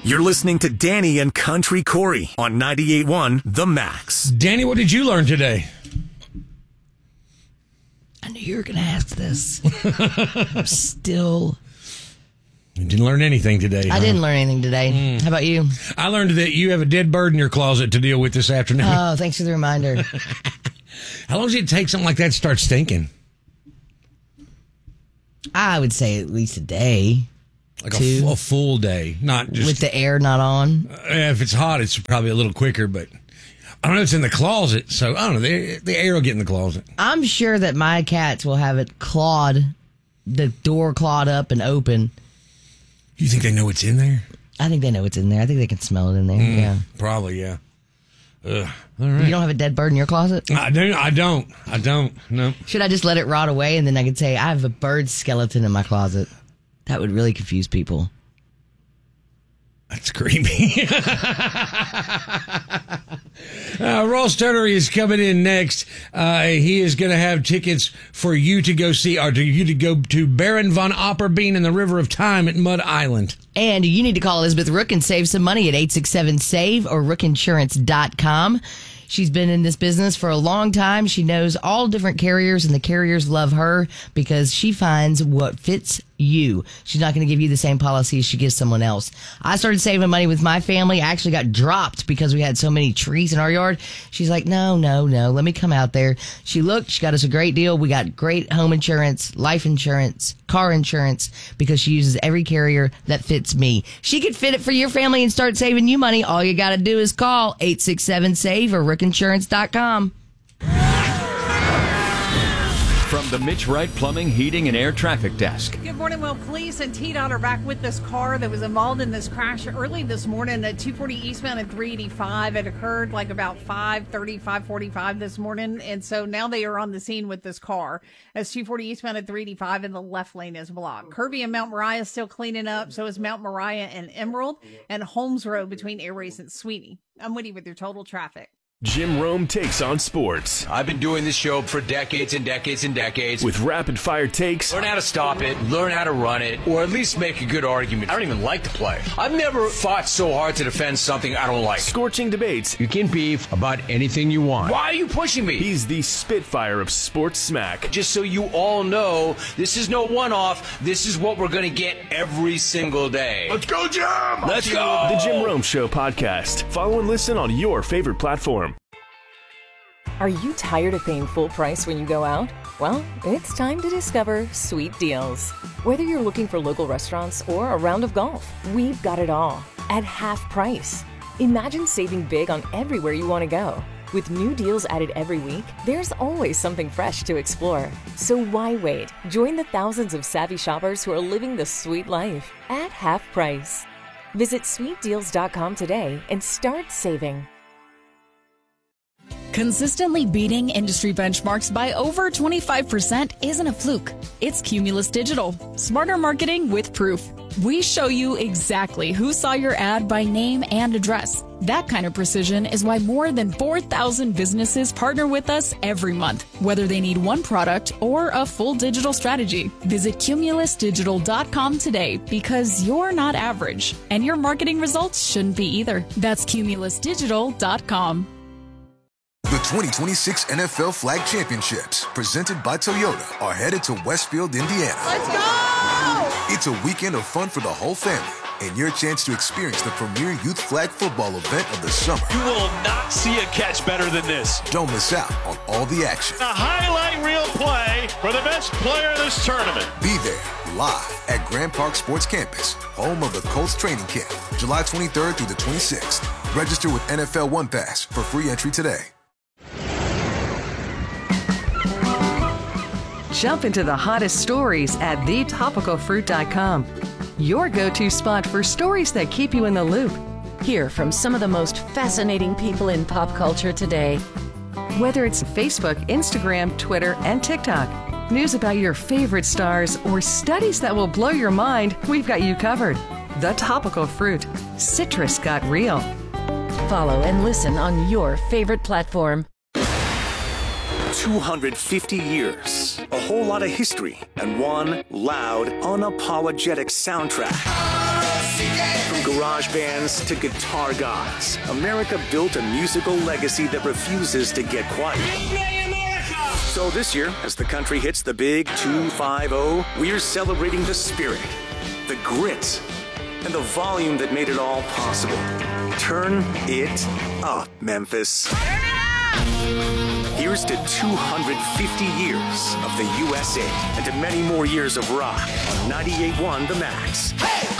You're listening to Danny and Country Corey on 98.1 The Max. Danny, what did you learn today? I knew you were going to ask this. I'm still... You didn't learn anything today. I didn't learn anything today. How about you? I learned that you have a dead bird in your closet to deal with this afternoon. Oh, thanks for the reminder. How long does it take something like that to start stinking? I would say at least a day. Like a full day, not just... With the air not on? If it's hot, it's probably a little quicker, but I don't know, it's in the closet, so I don't know, the air will get in the closet. I'm sure that my cats will have it clawed, the door clawed up and open. You think they know it's in there? I think they know it's in there. I think they can smell it in there, yeah. Probably, yeah. All right. You don't have a dead bird in your closet? I don't, no. Should I just let it rot away and then I could say, I have a bird skeleton in my closet? That would really confuse people. That's creepy. Ross Turner is coming in next. He is going to have tickets for you to go see, or you to go to Baron von Opperbein and the River of Time at Mud Island. And you need to call Elizabeth Rook and save some money at 867-SAVE or rookinsurance.com. She's been in this business for a long time. She knows all different carriers, and the carriers love her because she finds what fits you. She's not going to give you the same policy she gives someone else. I started saving money with my family. I actually got dropped because we had so many trees in our yard. She's like, no, let me come out there. She looked, she got us a great deal. We got great home insurance, life insurance, car insurance, because she uses every carrier that fits me. She could fit it for your family and start saving you money. All you got to do is call 867-SAVE or rookinsurance.com. From the Mitch Wright Plumbing, Heating, and Air Traffic Desk. Good morning. Well, police and TDOT are back with this car that was involved in this crash early this morning at 240 eastbound and 385. It occurred like about 5:30, 5:45 this morning. And so now they are on the scene with this car as 240 eastbound and 385 and the left lane is blocked. Kirby and Mount Moriah is still cleaning up. So is Mount Moriah and Emerald, and Holmes Road between Airways and Sweeney. I'm Woody with your total traffic. Jim Rome takes on sports. I've been doing this show for decades and decades and decades. With rapid-fire takes. Learn how to stop it, learn how to run it, or at least make a good argument. I don't even like to play. I've never fought so hard to defend something I don't like. Scorching debates. You can beef about anything you want. Why are you pushing me? He's the Spitfire of sports smack. Just so you all know, this is no one-off. This is what we're going to get every single day. Let's go, Jim! Let's go! The Jim Rome Show podcast. Follow and listen on your favorite platform. Are you tired of paying full price when you go out? Well, it's time to discover Sweet Deals. Whether you're looking for local restaurants or a round of golf, we've got it all at half price. Imagine saving big on everywhere you want to go. With new deals added every week, there's always something fresh to explore. So why wait? Join the thousands of savvy shoppers who are living the sweet life at half price. Visit sweetdeals.com today and start saving. Consistently beating industry benchmarks by over 25% isn't a fluke. It's Cumulus Digital. Smarter marketing with proof. We show you exactly who saw your ad by name and address. That kind of precision is why more than 4,000 businesses partner with us every month, whether they need one product or a full digital strategy. Visit cumulusdigital.com today because you're not average, and your marketing results shouldn't be either. That's cumulusdigital.com. The 2026 NFL Flag Championships, presented by Toyota, are headed to Westfield, Indiana. Let's go! It's a weekend of fun for the whole family and your chance to experience the premier youth flag football event of the summer. You will not see a catch better than this. Don't miss out on all the action. A highlight reel play for the best player in this tournament. Be there live at Grand Park Sports Campus, home of the Colts training camp, July 23rd through the 26th. Register with NFL One Pass for free entry today. Jump into the hottest stories at thetopicalfruit.com. Your go-to spot for stories that keep you in the loop. Hear from some of the most fascinating people in pop culture today. Whether it's Facebook, Instagram, Twitter, and TikTok, news about your favorite stars, or studies that will blow your mind, we've got you covered. The Topical Fruit. Citrus got real. Follow and listen on your favorite platform. 250 years, a whole lot of history, and one loud, unapologetic soundtrack. From garage bands to guitar gods, America built a musical legacy that refuses to get quiet. So this year, as the country hits the big 250, we're celebrating the spirit, the grit, and the volume that made it all possible. Turn it up, Memphis. Here's to 250 years of the USA and to many more years of rock on 98.1 The Max.